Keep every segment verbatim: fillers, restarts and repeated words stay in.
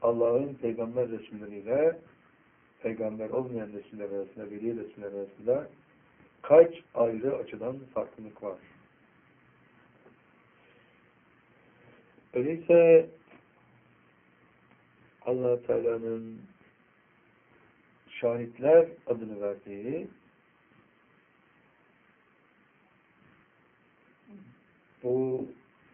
Allah'ın peygamber resulleriyle peygamber olmayan resuller arasında, veli resuller arasında kaç ayrı açıdan farklılık var. Öyleyse Allah Teala'nın şahitler adını verdiği bu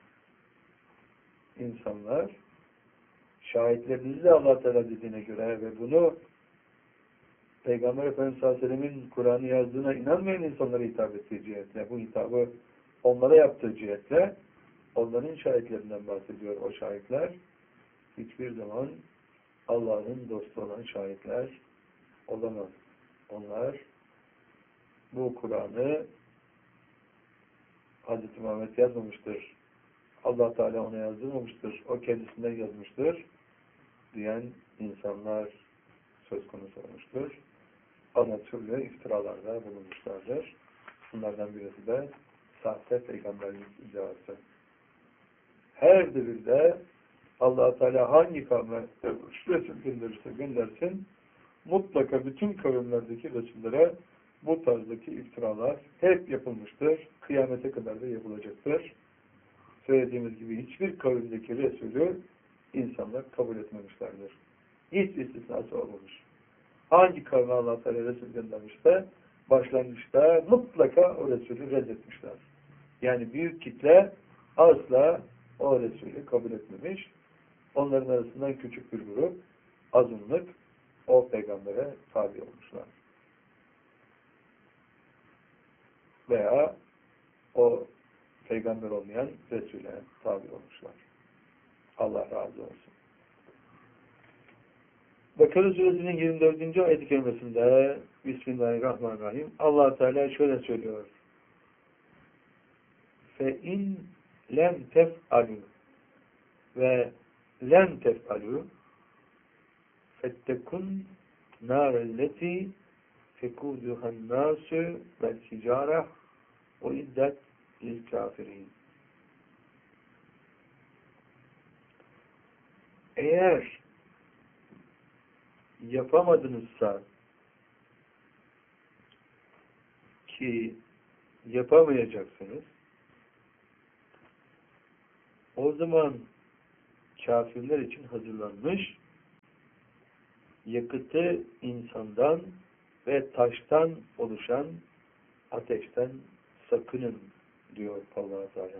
insanlar şahitlerinizi de Allah Teala dediğine göre ve bunu Peygamber Efendimiz sallallahu aleyhi ve sellem'in Kur'an'ı yazdığına inanmayan insanlara hitap ettiği cihetle, bu hitabı onlara yaptığı cihetle onların şahitlerinden bahsediyor. O şahitler hiçbir zaman Allah'ın dostu olan şahitler olamaz. Onlar bu Kur'an'ı Hazreti Muhammed yazmamıştır. Allah Teala ona yazdırmamıştır. O kendisinden yazmıştır diyen insanlar söz konusu olmuştur. Ona türlü iftiralarda bulunmuşlardır. Bunlardan birisi de sahte peygamberlik iddiası. Her devirde Allah Teala hangi kavme Resul gönderirse göndersin, mutlaka bütün kavimlerdeki Resullere bu tarzdaki iftiralar hep yapılmıştır. Kıyamete kadar da yapılacaktır. Söylediğimiz gibi hiçbir kavimdeki Resulü insanlar kabul etmemişlerdir. Hiç istisnası olmamış. Hangi kavme Allah Teala Resul göndermişse başlangıçta mutlaka o Resulü reddetmişler. Yani büyük kitle asla o Resulü kabul etmemiş. Onların arasından küçük bir grup, azınlık o peygambere tabi olmuşlar. Veya o peygamber olmayan Resul'e tabi olmuşlar. Allah razı olsun. Bakara Suresi'nin yirmi dördüncü ayet-i kerimesinde Bismillahirrahmanirrahim Allah Teala şöyle söylüyor. Fe in lem tef'alu ve lem tef'alu fettekun nârelleti fekuduhan nâsü vel hicâreh o iddet lil kâfirin. Eğer yapamadınızsa ki yapamayacaksınız, o zaman kafirler için hazırlanmış yakıtı insandan ve taştan oluşan ateşten sakının diyor Allah Teala.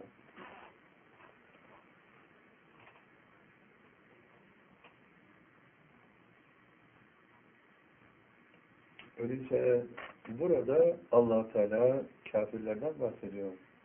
Öyleyse burada Allah Teala kafirlerden bahsediyor.